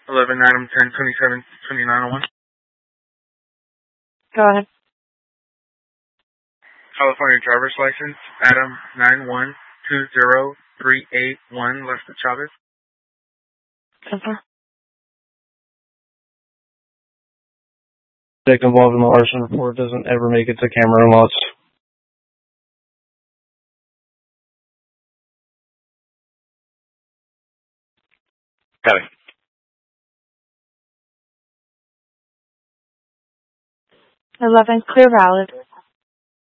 11 item 10 27 2901. Go ahead. California driver's license, Adam 9120381, Lester Chavez. Confirm. Dick involved in the arson report doesn't ever make it to Cameron Lots. Got it. 11, clear valid.